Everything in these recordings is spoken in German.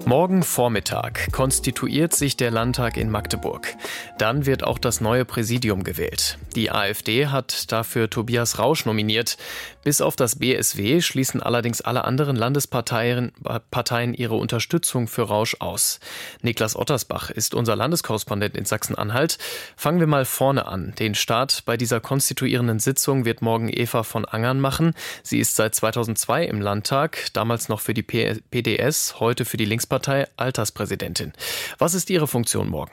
Morgen Vormittag konstituiert sich der Landtag in Magdeburg. Dann wird auch das neue Präsidium gewählt. Die AfD hat dafür Tobias Rausch nominiert. Bis auf das BSW schließen allerdings alle anderen Landesparteien ihre Unterstützung für Rausch aus. Niklas Ottersbach ist unser Landeskorrespondent in Sachsen-Anhalt. Fangen wir mal vorne an. Den Start bei dieser konstituierenden Sitzung wird morgen Eva von Angern machen. Sie ist seit 2002 im Landtag, damals noch für die PDS, heute für die Linkspartei Alterspräsidentin. Was ist Ihre Funktion morgen?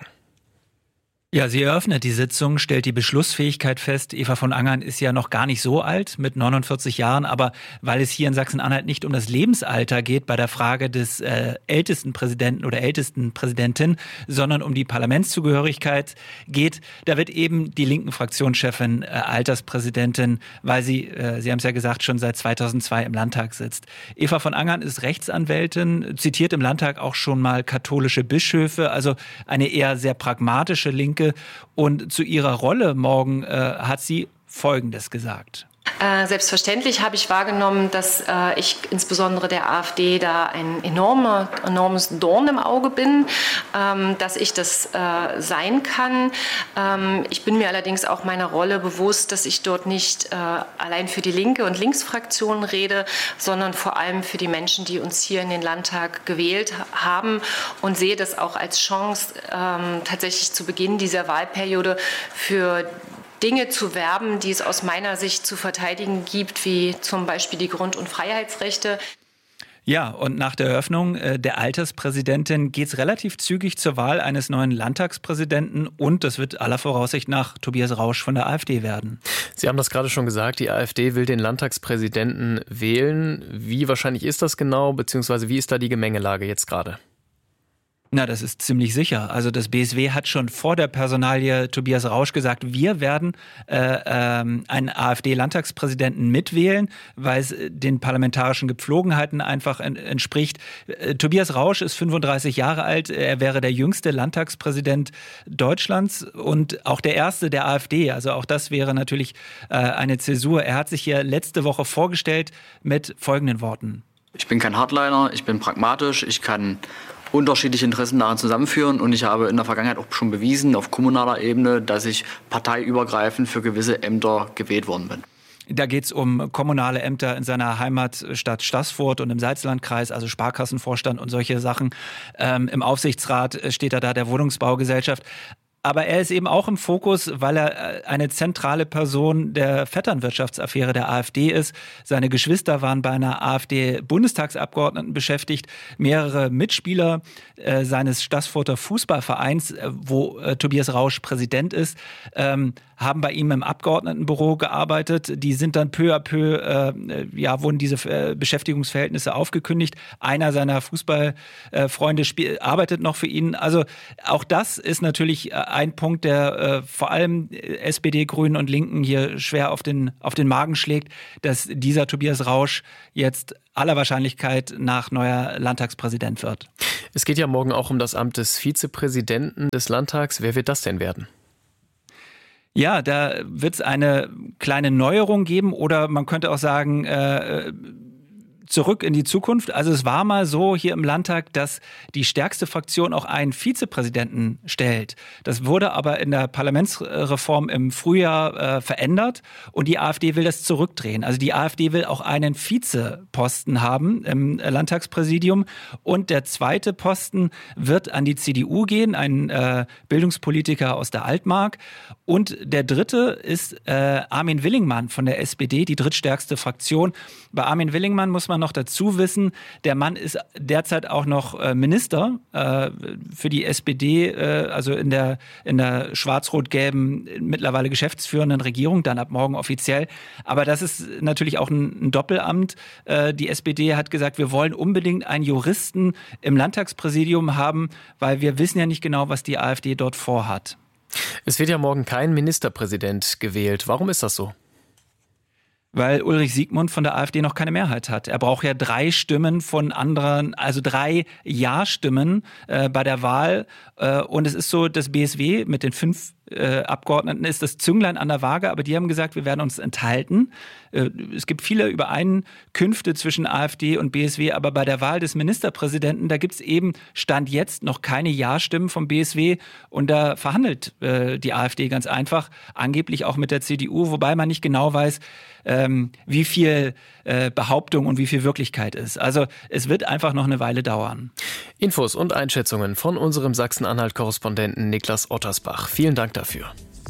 Ja, sie eröffnet die Sitzung, stellt die Beschlussfähigkeit fest. Eva von Angern ist ja noch gar nicht so alt, mit 49 Jahren, aber weil es hier in Sachsen-Anhalt nicht um das Lebensalter geht bei der Frage des ältesten Präsidenten oder ältesten Präsidentin, sondern um die Parlamentszugehörigkeit geht, da wird eben die linken Fraktionschefin Alterspräsidentin, weil sie haben es ja gesagt, schon seit 2002 im Landtag sitzt. Eva von Angern ist Rechtsanwältin, zitiert im Landtag auch schon mal katholische Bischöfe, also eine eher sehr pragmatische Linke. Und zu ihrer Rolle morgen hat sie Folgendes gesagt. Selbstverständlich habe ich wahrgenommen, dass ich insbesondere der AfD da ein enormes Dorn im Auge bin, dass ich das sein kann. Ich bin mir allerdings auch meiner Rolle bewusst, dass ich dort nicht allein für die Linke und Linksfraktion rede, sondern vor allem für die Menschen, die uns hier in den Landtag gewählt haben, und sehe das auch als Chance, tatsächlich zu Beginn dieser Wahlperiode für Dinge zu werben, die es aus meiner Sicht zu verteidigen gibt, wie zum Beispiel die Grund- und Freiheitsrechte. Ja, und nach der Eröffnung der Alterspräsidentin geht es relativ zügig zur Wahl eines neuen Landtagspräsidenten, und das wird aller Voraussicht nach Tobias Rausch von der AfD werden. Sie haben das gerade schon gesagt, die AfD will den Landtagspräsidenten wählen. Wie wahrscheinlich ist das genau, beziehungsweise wie ist da die Gemengelage jetzt gerade? Na, das ist ziemlich sicher. Also das BSW hat schon vor der Personalie Tobias Rausch gesagt, wir werden einen AfD-Landtagspräsidenten mitwählen, weil es den parlamentarischen Gepflogenheiten einfach entspricht. Tobias Rausch ist 35 Jahre alt, er wäre der jüngste Landtagspräsident Deutschlands und auch der erste der AfD. Also auch das wäre natürlich eine Zäsur. Er hat sich hier letzte Woche vorgestellt mit folgenden Worten. Ich bin kein Hardliner, ich bin pragmatisch, ich kann unterschiedliche Interessen daran zusammenführen, und ich habe in der Vergangenheit auch schon bewiesen, auf kommunaler Ebene, dass ich parteiübergreifend für gewisse Ämter gewählt worden bin. Da geht es um kommunale Ämter in seiner Heimatstadt Staßfurt und im Salzlandkreis, also Sparkassenvorstand und solche Sachen. Im Aufsichtsrat steht er da der Wohnungsbaugesellschaft. Aber er ist eben auch im Fokus, weil er eine zentrale Person der Vetternwirtschaftsaffäre der AfD ist. Seine Geschwister waren bei einer AfD-Bundestagsabgeordneten beschäftigt. Mehrere Mitspieler seines Staßfurter Fußballvereins, wo Tobias Rausch Präsident ist, haben bei ihm im Abgeordnetenbüro gearbeitet. Die sind dann peu à peu, wurden diese Beschäftigungsverhältnisse aufgekündigt. Einer seiner Fußballfreunde arbeitet noch für ihn. Also auch das ist natürlich ein Punkt, der vor allem SPD, Grünen und Linken hier schwer auf den Magen schlägt, dass dieser Tobias Rausch jetzt aller Wahrscheinlichkeit nach neuer Landtagspräsident wird. Es geht ja morgen auch um das Amt des Vizepräsidenten des Landtags. Wer wird das denn werden? Ja, da wird es eine kleine Neuerung geben, oder man könnte auch sagen, zurück in die Zukunft. Also es war mal so hier im Landtag, dass die stärkste Fraktion auch einen Vizepräsidenten stellt. Das wurde aber in der Parlamentsreform im Frühjahr verändert, und die AfD will das zurückdrehen. Also die AfD will auch einen Vizeposten haben im Landtagspräsidium, und der zweite Posten wird an die CDU gehen, ein Bildungspolitiker aus der Altmark, und der dritte ist Armin Willingmann von der SPD, die drittstärkste Fraktion. Bei Armin Willingmann muss man noch dazu wissen, der Mann ist derzeit auch noch Minister für die SPD, also in der schwarz-rot-gelben, mittlerweile geschäftsführenden Regierung, dann ab morgen offiziell. Aber das ist natürlich auch ein Doppelamt. Die SPD hat gesagt, wir wollen unbedingt einen Juristen im Landtagspräsidium haben, weil wir wissen ja nicht genau, was die AfD dort vorhat. Es wird ja morgen kein Ministerpräsident gewählt. Warum ist das so? Weil Ulrich Siegmund von der AfD noch keine Mehrheit hat. Er braucht ja 3 Stimmen von anderen, also 3 Ja-Stimmen bei der Wahl. Und es ist so, das BSW mit den 5 Abgeordneten ist das Zünglein an der Waage, aber die haben gesagt, wir werden uns enthalten. Es gibt viele Übereinkünfte zwischen AfD und BSW, aber bei der Wahl des Ministerpräsidenten, da gibt es eben Stand jetzt noch keine Ja-Stimmen vom BSW und da verhandelt die AfD ganz einfach, angeblich auch mit der CDU, wobei man nicht genau weiß, wie viel Behauptung und wie viel Wirklichkeit ist. Also es wird einfach noch eine Weile dauern. Infos und Einschätzungen von unserem Sachsen-Anhalt-Korrespondenten Niklas Ottersbach. Vielen Dank dafür.